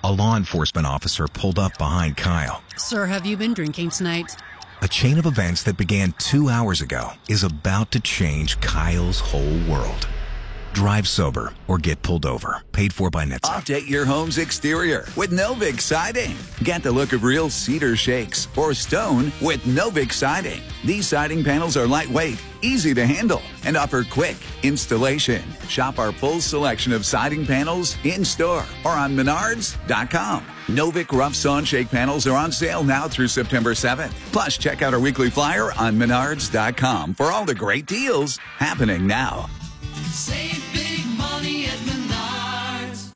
A law enforcement officer pulled up behind Kyle. Sir, have you been drinking tonight? A chain of events that began 2 hours ago is about to change Kyle's whole world. Drive sober or get pulled over. Paid for by NHTSA. Update your home's exterior with Novik Siding. Get the look of real cedar shakes or stone with Novik Siding. These siding panels are lightweight, easy to handle, and offer quick installation. Shop our full selection of siding panels in-store or on Menards.com. Novik Rough Sawn Shake panels are on sale now through September 7th. Plus, check out our weekly flyer on Menards.com for all the great deals happening now. Save big money at Menards.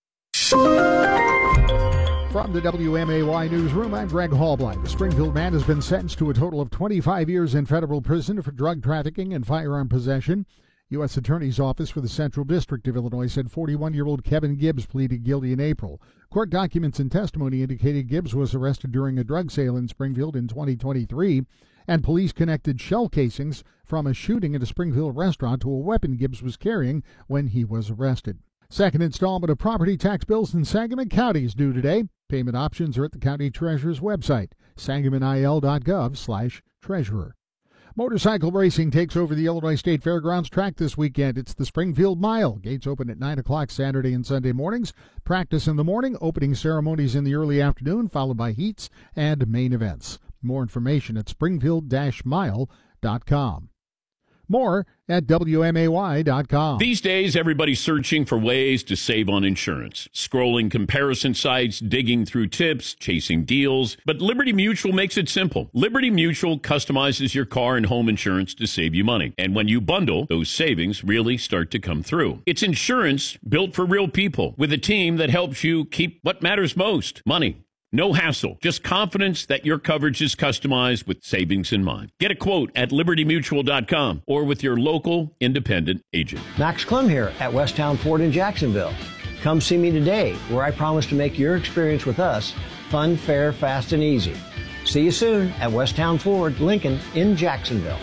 From the WMAY newsroom, I'm Greg Hallblight. A Springfield man has been sentenced to a total of 25 years in federal prison for drug trafficking and firearm possession. U.S. Attorney's Office for the Central District of Illinois said 41-year-old Kevin Gibbs pleaded guilty in April. Court documents and testimony indicated Gibbs was arrested during a drug sale in Springfield in 2023, and police connected shell casings from a shooting at a Springfield restaurant to a weapon Gibbs was carrying when he was arrested. Second installment of property tax bills in Sangamon County is due today. Payment options are at the county treasurer's website, sangamonil.gov/treasurer. Motorcycle racing takes over the Illinois State Fairgrounds track this weekend. It's the Springfield Mile. Gates open at 9 o'clock Saturday and Sunday mornings. Practice in the morning, opening ceremonies in the early afternoon, followed by heats and main events. More information at springfield-mile.com. More at WMAY.com. These days, everybody's searching for ways to save on insurance. Scrolling comparison sites, digging through tips, chasing deals. But Liberty Mutual makes it simple. Liberty Mutual customizes your car and home insurance to save you money. And when you bundle, those savings really start to come through. It's insurance built for real people with a team that helps you keep what matters most, money. No hassle, just confidence that your coverage is customized with savings in mind. Get a quote at libertymutual.com or with your local independent agent. Max Clem here at Westtown Ford in Jacksonville. Come see me today, where I promise to make your experience with us fun, fair, fast, and easy. See you soon at Westtown Ford, Lincoln in Jacksonville.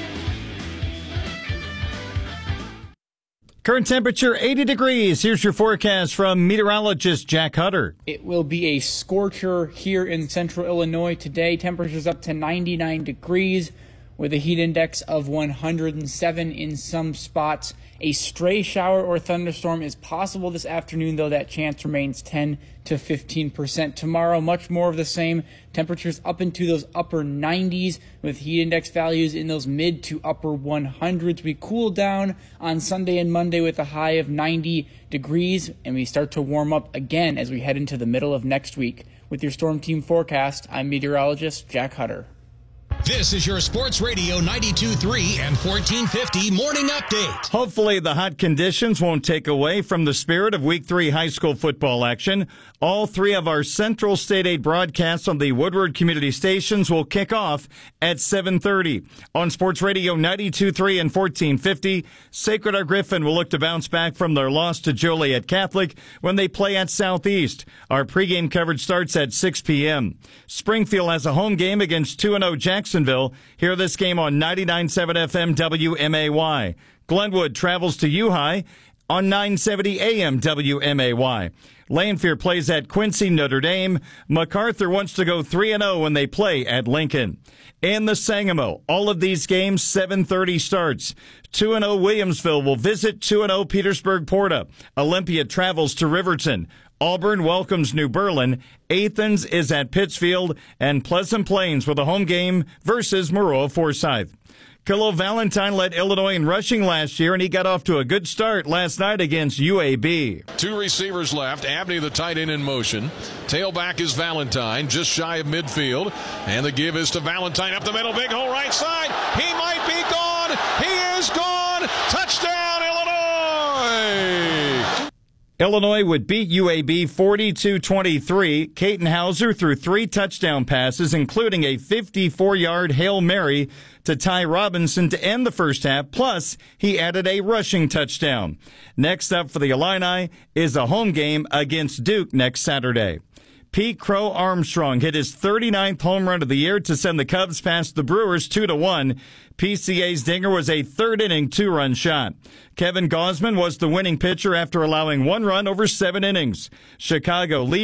Current temperature 80 degrees. Here's your forecast from meteorologist Jack Hutter. It will be a scorcher here in central Illinois today. Temperatures up to 99 degrees with a heat index of 107 in some spots. A stray shower or thunderstorm is possible this afternoon, though that chance remains 10 to 15%. Tomorrow, much more of the same. Temperatures up into those upper 90s with heat index values in those mid to upper 100s. We cool down on Sunday and Monday with a high of 90 degrees, and we start to warm up again as we head into the middle of next week. With your Storm Team forecast, I'm meteorologist Jack Hutter. This is your Sports Radio 92.3 and 1450 morning update. Hopefully the hot conditions won't take away from the spirit of Week 3 high school football action. All three of our Central State 8 broadcasts on the Woodward community stations will kick off at 7:30. On Sports Radio 92.3 and 1450, Sacred Heart Griffin will look to bounce back from their loss to Joliet Catholic when they play at Southeast. Our pregame coverage starts at 6 p.m. Springfield has a home game against 2-0 Jacksonville. Hear this game on 99.7 FM WMAY. Glenwood travels to U-High on 970 AM WMAY. Lanphier plays at Quincy Notre Dame. MacArthur wants to go 3-0 when they play at Lincoln. In the Sangamo, all of these games 7:30 starts. 2-0 Williamsville will visit 2-0 Petersburg Porta. Olympia travels to Riverton. Auburn welcomes New Berlin. Athens is at Pittsfield, and Pleasant Plains with a home game versus Maroa Forsyth. Khalil Valentine led Illinois in rushing last year, and he got off to a good start last night against UAB. Two receivers left. Abney, the tight end, in motion. Tailback is Valentine, just shy of midfield. And the give is to Valentine up the middle. Big hole right side. He might be gone. He is gone. Touchdown, Illinois! Illinois would beat UAB 42-23. Caton Hauser threw 3 touchdown passes, including a 54-yard Hail Mary to Ty Robinson to end the first half, plus he added a rushing touchdown. Next up for the Illini is a home game against Duke next Saturday. Pete Crow Armstrong hit his 39th home run of the year to send the Cubs past the Brewers 2-1. PCA's dinger was a third-inning 2-run shot. Kevin Gausman was the winning pitcher after allowing 1 run over 7 innings. Chicago leads